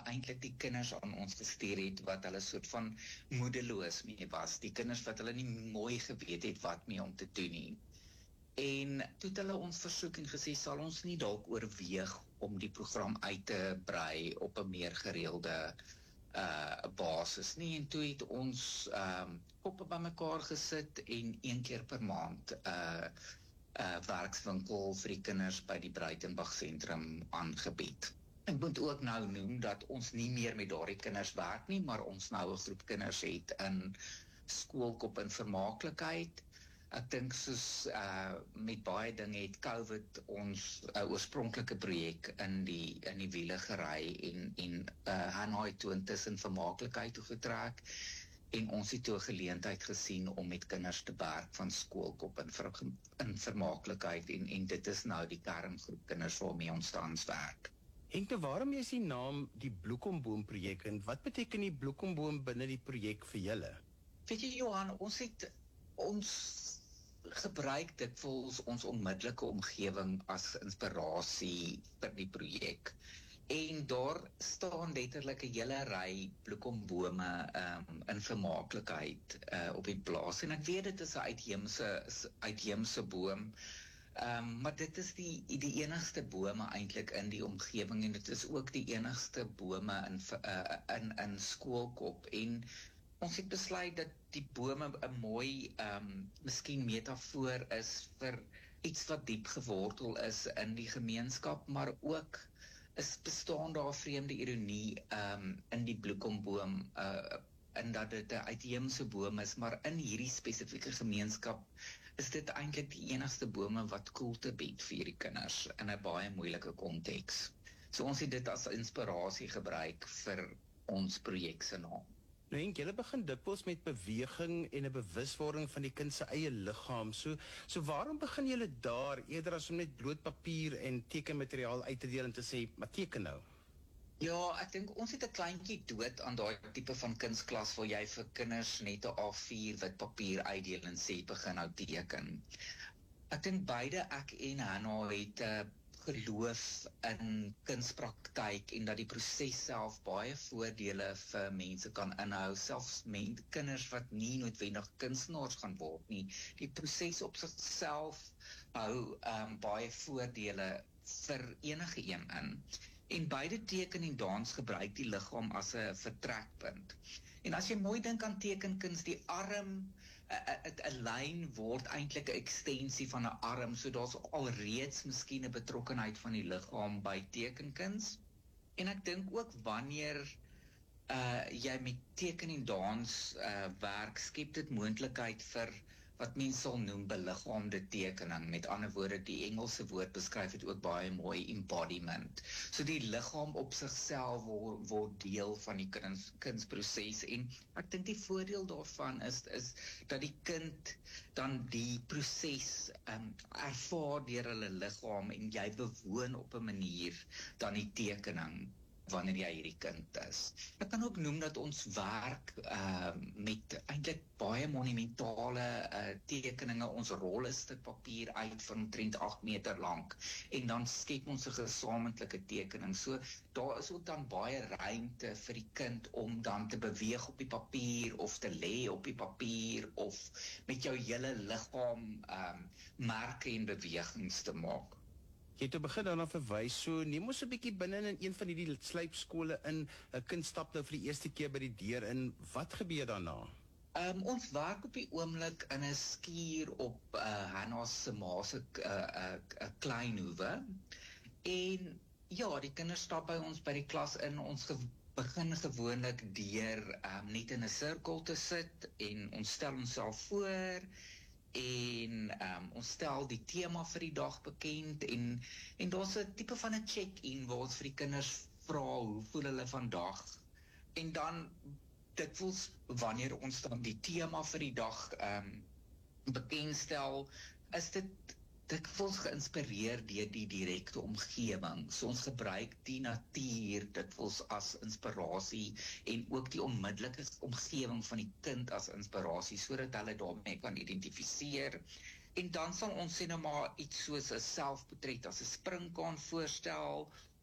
eintlik die kinders aan ons gestuur het, wat hulle soort van moedeloos mee was, die kinders wat hulle nie mooi geweet het wat mee om te doen nie. En toe het hulle ons versoek en gesê, sal ons nie dalk oorweeg om die program uit te brei op 'n meer gereelde basis nie, en toe het ons koppe bymekaar gesit en 1 keer per maand werkswinkel vir die kinders by die Breitenberg sentrum aangebied. Ek moet ook nou noem dat ons nie meer met daardie kinders werk nie, maar ons nou 'n groep kinders het in skoolkop en vermaaklikheid. Ek dink soos met baie dinge het COVID ons oorspronklike projek in die wiele gery en Hanoi toe intussen vermaaklikheid toe getrek, en ons het toe 'n geleentheid gesien om met kinders te werk van skoolkop in vermaaklikheid, en dit is nou die kerngroep kinders waarmee ons tans werk. Henk, waarom is die naam die Bloekomboom projek, en wat beteken die Bloekomboom binne die projek vir julle? Weet jy, Johan, ons gebruik dit vir ons onmiddellike omgewing as inspirasie vir die projek. En daar staan letterlik 'n hele ry bloekombome in vermaaklikheid op die plaas. En ek weet dit is 'n uitheemse boom, maar dit is die enigste bome eintlik in die omgewing, en dit is ook die enigste bome in Skoolkop. En ons het besluit dat die bome 'n mooi, miskien metafoor is vir iets wat diep gewortel is in die gemeenskap, maar ook bestaan daar vreemde ironie in die bloekomboom, in dat dit 'n uitheemse boom is, maar in hierdie spesifieke gemeenskap is dit eintlik die enigste bome wat koelte bied vir hierdie kinders in 'n baie moeilike konteks. So ons het dit as inspirasie gebruik vir ons projek se naam. Nou Henk, julle begin dikwels met beweging en 'n bewuswording van die kind se eie liggaam. So waarom begin julle daar eerder as om net bloot papier en tekenmateriaal uit te deel en te sê, maar teken nou? Ja, ek dink ons het 'n kleintjie dood aan daai tipe van kunstklas waar jy vir kinders net 'n A4 wit papier uitdeel en sê begin nou teken. Ek dink beide ek en Hanna het geloof in kunspraktyk en dat die proses self baie voordele vir mense kan inhou, selfs met kinders wat nie noodwendig kunstenaars gaan word nie. Die proses op sigself hou baie voordele vir enige een in. En beide teken en dans gebruik die liggaam as 'n vertrekpunt. En as jy mooi dink aan tekenkuns, die arm, 'n lyn word eintlik 'n ekstensie van 'n arm, so daar's alreeds miskien 'n betrokkenheid van die liggaam by tekenkuns. En ek dink ook wanneer jy met teken en dans werk, skep dit moontlikheid vir wat mense sal noem beliggaamde tekening. Met ander woorde, die Engelse woord beskryf dit ook baie mooi, embodiment. So die liggaam op sigself word deel van die kunsproses, en ek dink die voordeel daarvan is dat die kind dan die proses ervaar deur hulle liggaam, en jy bewoon op 'n manier dan die tekening wanneer jy hierdie kind is. Ek kan ook noem dat ons werk met eintlik baie monumentale tekeninge. Ons rol 'n stuk papier uit van omtrent 8 meter lank, en dan skep ons 'n gesamentlike tekening. So daar is ook dan baie ruimte vir die kind om dan te beweeg op die papier, of te lê op die papier, of met jou hele liggaam merke en bewegings te maak. Jy het te begin daarna verwys, so neem ons 'n bietjie binne in een van hierdie slypskole in. 'n Kind stap nou vir die eerste keer by die deur in. Wat gebeur daarna? Ons werk op die oomblik in 'n skuur op Hanna se ma se kleinhoewe. En ja, die kinders stap by ons by die klas in. Ons begin gewoonlik deur net in 'n sirkel te sit, en ons stel onsself voor, en ons stel die tema vir die dag bekend, en daar's 'n tipe van 'n check-in waar ons vir die kinders vra hoe voel hulle vandag, en dan dikwels wanneer ons dan die tema vir die dag bekendstel, is dit dikwels geïnspireer deur die direkte omgewing. So ons gebruik die natuur dikwels as inspirasie, en ook die onmiddellike omgewing van die kind as inspirasie, sodat hulle daarmee kan identifiseer. En dan sal ons sê nou maar iets soos 'n selfportret as 'n springkaan voorstel,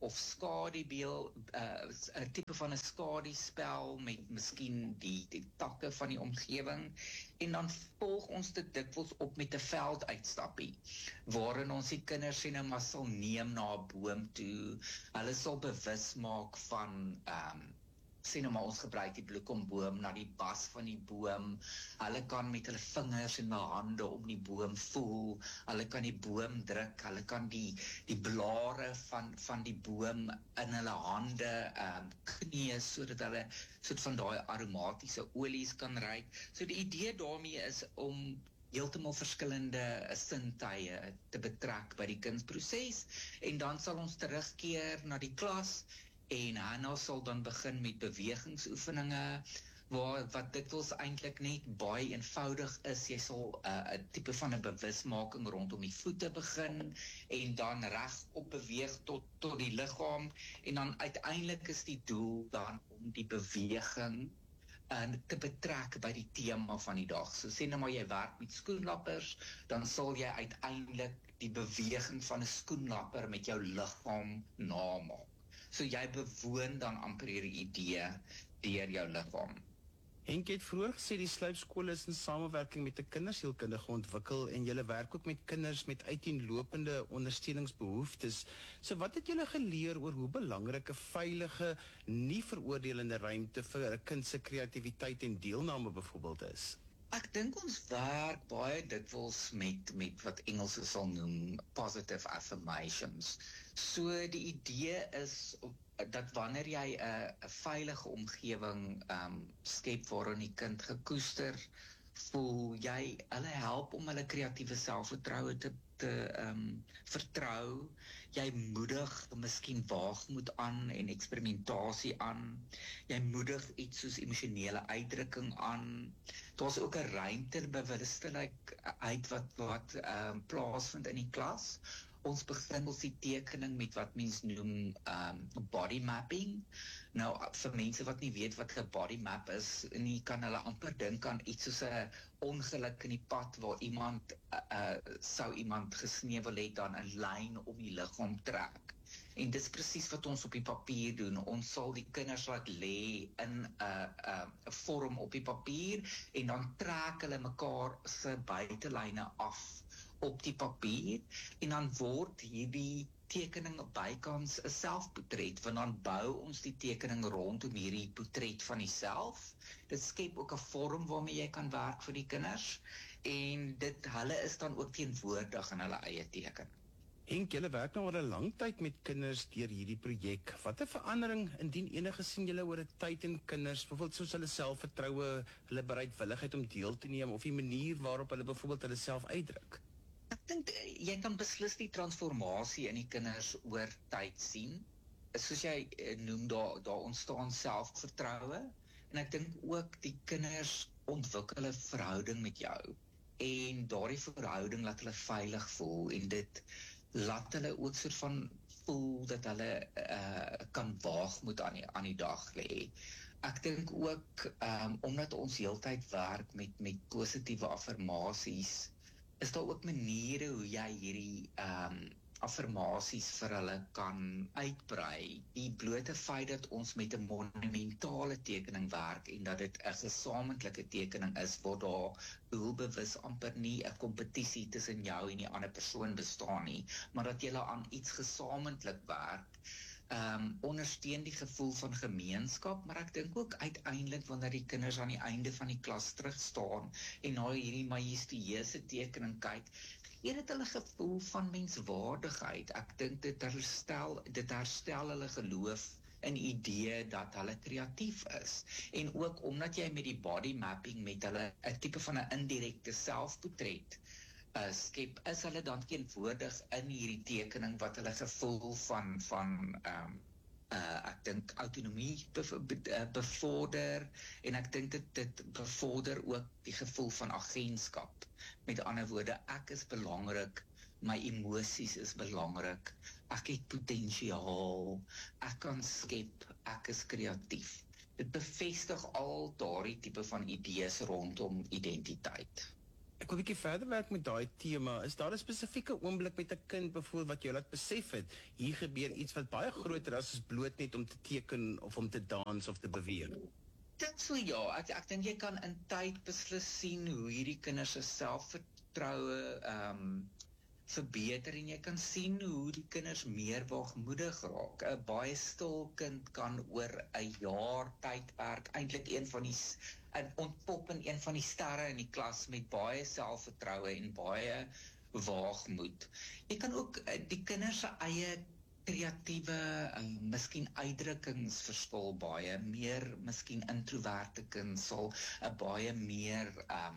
of skadubeeld, 'n tipe van 'n skaduspel met miskien die takke van die omgewing, en dan volg ons dit dikwels op met 'n velduitstappie, waarin ons die kinders sê nou maar sal neem na 'n boom toe. Hulle sal bewus maak van sê nou maar ons gebruik die bloekomboom, na die bas van die boom. Hulle kan met hulle vingers en hulle hande om die boom voel. Hulle kan die boom druk. Hulle kan die blare van die boom in hulle hande kneus, sodat hulle soort van daai aromatiese olies kan ruik. So die idee daarmee is om heeltemal verskillende sintuie te betrek by die kindsproses, en dan sal ons terugkeer na die klas, en Hannah sal dan begin met bewegingsoefeninge, wat dikwels eintlik net baie eenvoudig is. Jy sal 'n tipe van 'n bewusmaking rondom die voete begin, en dan regop beweeg tot die liggaam, en dan uiteindelik is die doel dan om die beweging te betrek by die tema van die dag. So sê nou maar jy werk met skoenlappers, dan sal jy uiteindelik die beweging van 'n skoenlapper met jou liggaam namaak. So jy bewoon dan amper hierdie idee deur jou liggaam. Henk het vroeër gesê die Sluipskool is in samewerking met 'n kindersielkundige ontwikkel, en julle werk ook met kinders met uiteenlopende ondersteuningsbehoeftes. So wat het julle geleer oor hoe belangrik 'n veilige, nie veroordelende ruimte vir 'n kind se kreatiwiteit en deelname byvoorbeeld is? Ek dink ons werk baie dikwels met wat Engelse sal noem positive affirmations. So die idee is dat wanneer jy 'n veilige omgewing skep waarin die kind gekoester voel, hulle help om hulle kreatiewe selfvertroue te vertrou. Jy moedig miskien waagmoed aan en eksperimentasie aan. Jy moedig iets soos emosionele uitdrukking aan. Daar's ook 'n ruimtebewustheid wat plaasvind in die klas. Ons begin ons die tekening met wat mens noem body mapping. Nou, vir mense wat nie weet wat 'n body map is nie, kan hulle amper dink aan iets soos 'n ongeluk in die pad waar sou iemand gesneuwel het, dan 'n lyn om die liggaam trek. En dis presies wat ons op die papier doen. Ons sal die kinders laat lê in 'n vorm op die papier, en dan trek hulle mekaar se buitelyne af op die papier, en dan word hierdie tekening bykans 'n selfportret, want dan bou ons die tekening rondom hierdie portret van jouself. Dit skep ook 'n vorm waarmee jy kan werk vir die kinders, en hulle is dan ook teenwoordig in hulle eie teken. Henk, julle werk nou al 'n lang tyd met kinders deur hierdie projek. Watter verandering, indien enige, sien julle oor 'n tyd in kinders, byvoorbeeld soos hulle selfvertroue, hulle bereidwilligheid om deel te neem, of die manier waarop hulle byvoorbeeld hulle self uitdruk? Ek dink jy kan beslis die transformasie in die kinders oor tyd sien. Soos jy noem, daar ontstaan selfvertroue, en ek dink ook die kinders ontwikkel 'n verhouding met jou, en daardie verhouding laat hulle veilig voel, en dit laat hulle ook soort van voel dat hulle kan waagmoed aan die dag lê. Ek dink ook omdat ons heeltyd werk met positiewe affirmasies, is daar ook maniere hoe jy hierdie affirmasies vir hulle kan uitbrei. Die blote feit dat ons met 'n monumentale tekening werk, en dat dit 'n gesamentlike tekening is, waar daar doelbewus amper nie 'n kompetisie tussen jou en die ander persoon bestaan nie, maar dat julle aan iets gesamentlik werk, ondersteun die gevoel van gemeenskap. Maar ek dink ook uiteindelik wanneer die kinders aan die einde van die klas terugstaan en na hierdie majestueuse tekening kyk, gee dit hulle gevoel van menswaardigheid. Ek dink dit herstel hulle geloof in idee dat hulle kreatief is. En ook omdat jy met die body mapping met hulle 'n tipe van 'n indirekte selfportret skep, is hulle dan teenwoordig in hierdie tekening wat hulle gevoel van ek dink autonomie bevorder, en ek dink dit bevorder ook die gevoel van agentskap. Met ander woorde, ek is belangrik, my emosies is belangrik, ek het potensiaal, ek kan skep, ek is kreatief. Dit bevestig al daardie tipe van idees rondom identiteit. Ek 'n bietjie verder werk met daai tema, is daar 'n spesifieke oomblik met 'n kind byvoorbeeld wat jy laat besef het, hier gebeur iets wat baie groter as bloot net om te teken of om te dans of te beweeg? Dit so ja, ek dink jy kan in tyd beslis sien hoe hierdie kinders se selfvertroue verbeter en jy kan sien hoe die kinders meer waagmoedig raak. 'n Baie stil kind kan oor 'n jaar tydperk eintlik ontpop in een van die sterre in die klas met baie selfvertroue en baie waagmoed. Jy kan ook die kinders se eie kreatiewe, miskien uitdrukkingsverskil baie meer, miskien introverte kind sal 'n baie meer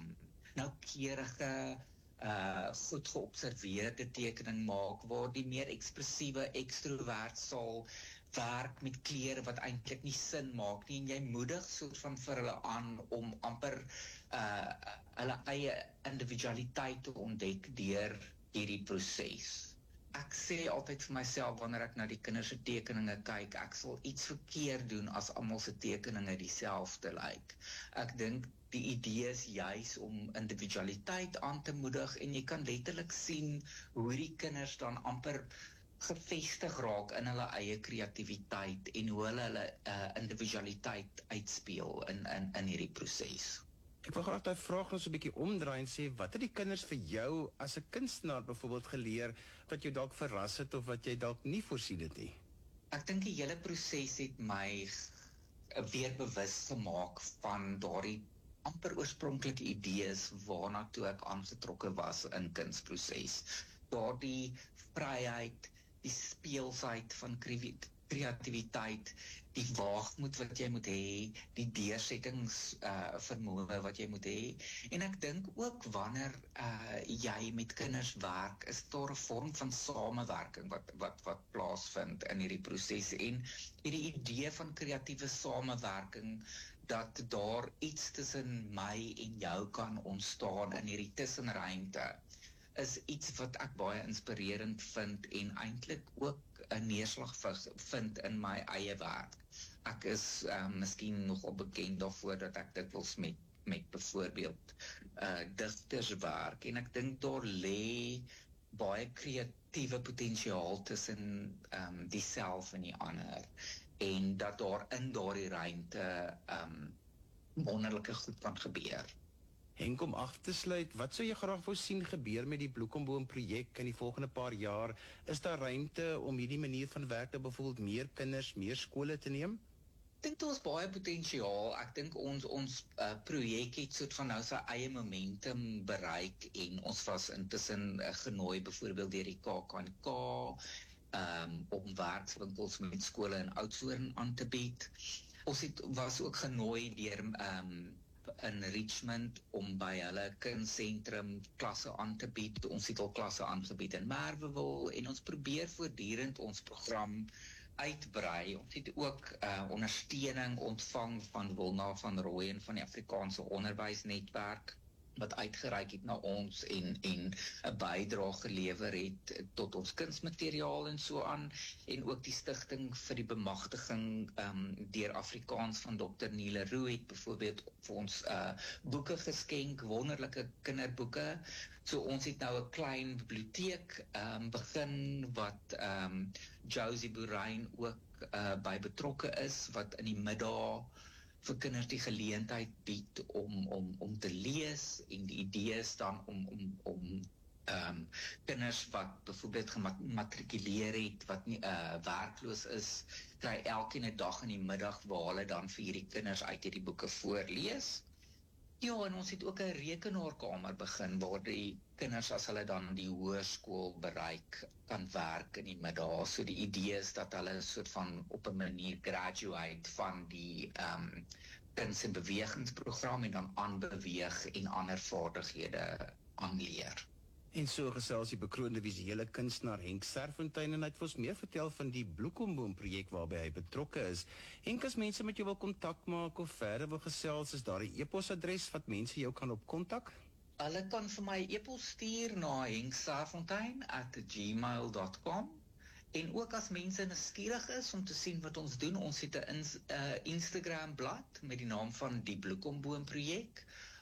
noukeurige, goed geobserveerde tekening maak, waar die meer ekspressiewe ekstrovert sal werk met kleure wat eintlik nie sin maak nie, en jy moedig soort van vir hulle aan om amper hulle eie individualiteit te ontdek deur hierdie proses. Ek sê altyd vir myself wanneer ek na die kinders se tekeninge kyk, ek sal iets verkeerd doen as almal se tekeninge dieselfde lyk. Ek dink die idee is juis om individualiteit aan te moedig en jy kan letterlik sien hoe die kinders dan amper gevestig raak in hulle eie kreatiwiteit en hoe hulle individualiteit uitspeel in hierdie proses. Ek wil graag daai vraag nou so 'n bietjie omdraai en sê, wat het die kinders vir jou as 'n kunstenaar byvoorbeeld geleer wat jou dalk verras het of wat jy dalk nie voorsien het nie? Ek dink die hele proses het my weer bewus gemaak van daardie amper oorspronklike idees waarna toe ek aangetrokke was in kunsproses. Daardie vryheid, die speelsheid van kreatiwiteit, die waagmoed wat jy moet hê, die deursettingsvermoë wat jy moet hê. En ek dink ook wanneer jy met kinders werk, is daar 'n vorm van samewerking wat plaasvind in hierdie proses. En hierdie idee van kreatiewe samewerking, dat daar iets tussen my en jou kan ontstaan in hierdie tussenruimte, is iets wat ek baie inspirerend vind en eintlik ook 'n neerslag vind in my eie werk. Ek is miskien nogal bekend daarvoor dat ek dikwels met byvoorbeeld digters werk, en ek dink daar lê baie kreatiewe potensiaal tussen die self en die ander, en dat daar in daardie ruimte wonderlike goed kan gebeur. Henk, om af te sluit, wat sou jy graag wou sien gebeur met die Bloekomboom projek in die volgende paar jaar? Is daar ruimte om hierdie manier van werk te byvoorbeeld meer kinders, meer skole te neem? Ek dink daar is baie potensiaal. Ek dink ons projek het soort van nou sy eie momentum bereik, en ons was intussen genooi byvoorbeeld deur die KAK&K om werkswinkels met skole in Oudtshoorn aan te bied. Ons was ook genooi deur in Richmond om by hulle kindsentrum klasse aan te bied. Ons het al klasse aangebied in Merwewil, en ons probeer voortdurend ons program uitbrei. Ons het ook ondersteuning ontvang van Wilna van Rooyen van die Afrikaanse Onderwysnetwerk, wat uitgereik het na ons en 'n bydrae gelewer het tot ons kunsmateriaal en so aan, en ook die stigting vir die bemagtiging deur Afrikaans van Dr. Niele Roux het byvoorbeeld vir ons boeke geskenk, wonderlike kinderboeke. So ons het nou 'n klein biblioteek begin wat Josie Boerrein ook by betrokke is, wat in die middag vir kinders die geleentheid bied om te lees, en die idee is dan om kinders wat byvoorbeeld gematrikuleer het, wat nie werkloos is, kry elkeen 'n dag in die middag waar hulle dan vir hierdie kinders uit hierdie boeke voorlees. Ja, en ons het ook 'n rekenaarkamer begin waar die kinders, as hulle dan die hoërskool bereik, kan werk in die middag. So die idee is dat hulle 'n soort van op 'n manier graduate van die kuns- en bewegingsprogram en dan aanbeweeg en ander vaardighede aanleer. En so gesels die bekroonde visuele kunstenaar Henk Serfontein, en hy het vir ons meer vertel van die Bloekomboom projek waarby hy betrokke is. Henk, as mense met jou wil kontak maak of verder wil gesels, is daar 'n e-posadres wat mense jou kan op kontak? Hulle kan vir my e-pos stuur na henkserfontein@gmail.com. En ook as mense nuuskierig is om te sien wat ons doen, ons het 'n Instagram blad met die naam van die Bloekomboom projek,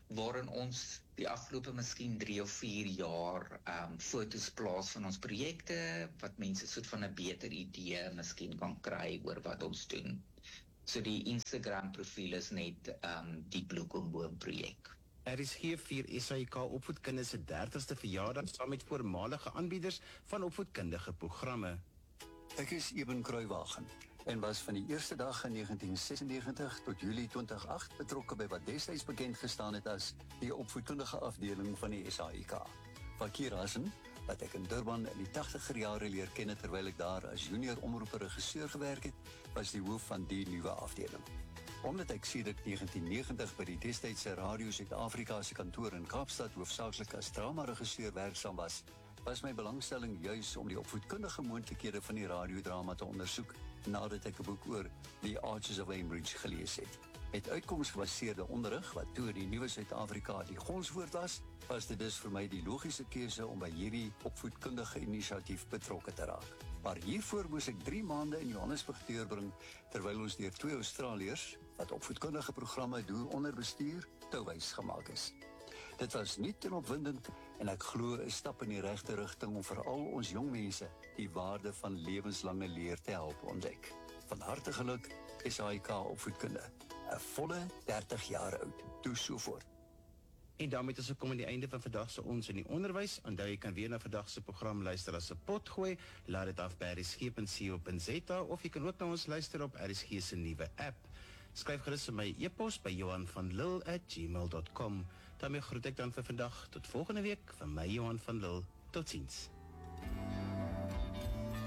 waarin ons die afgelope miskien 3 of 4 jaar foto's plaas van ons projekte, wat mense soort van 'n beter idee miskien kan kry oor wat ons doen. So die Instagram profiel is net die Bloekomboom projek. RSG vier SAIK opvoedkunde se 30ste verjaardag saam met voormalige aanbieders van opvoedkundige programme. Ek is Eben Kruiwagen en was van die eerste dag in 1996 tot Julie 2008 betrokke by wat destyds bekend gestaan het as die opvoedkundige afdeling van die SAIK. Fakir Hassan, wat ek in Durban in die 80er jare leer ken terwyl ek daar as junior omroeper-regisseur gewerk het, was die hoof van die nuwe afdeling. Omdat ek sedert 1990 by die destydse Radio Suid-Afrika se kantoor in Kaapstad hoofsaaklik as drama-regisseur werksaam was my belangstelling juis om die opvoedkundige moontlikhede van die radiodrama te ondersoek nadat ek 'n boek oor The Archers of Cambridge gelees het. Met uitkomsgebaseerde onderrig, wat toe in die nuwe Suid-Afrika die gonswoord was dit dus vir my die logiese keuse om by hierdie opvoedkundige inisiatief betrokke te raak. Maar hiervoor moes ek 3 maande in Johannesburg deurbring, terwyl ons deur 2 Australiërs, wat opvoedkundige programme doen onder bestuur, touwys gemaak is. Dit was nuut en opwindend en ek glo 'n stap in die regte rigting om veral ons jong mense die waarde van lewenslange leer te help ontdek. Van harte geluk, SAIK opvoedkunde. 'n volle 30 jaar oud. Toe so voort. En daarmee is ons gekom aan die einde van vandag se Ons in die Onderwys. Onthou jy kan weer na vandag se program luister as 'n potgooi. Laat dit af by rsg.co.za of jy kan ook na ons luister op RSG se nuwe app. Skryf gerus vir my e-pos by johanvanlil@gmail.com. daarmee groet ek dan vir vandag. Tot volgende week van my Johan van Lille. Totsiens.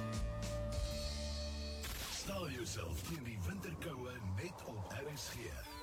Stel jouself teen die winterkoue net op RSG.